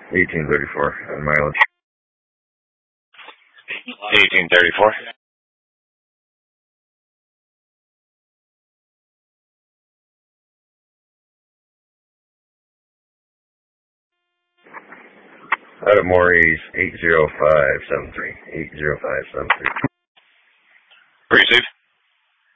1834 on mileage. 1834. Out of Maurice, 80573. 80573. Receive.